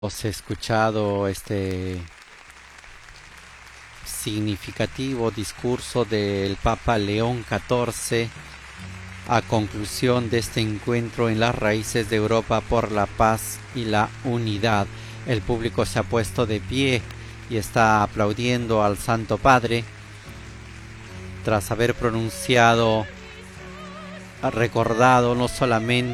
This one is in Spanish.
Os he escuchado este significativo discurso del Papa León XIV a conclusión de este encuentro en las raíces de Europa por la paz y la unidad. El público se ha puesto de pie y está aplaudiendo al Santo Padre tras haber pronunciado, recordado no solamente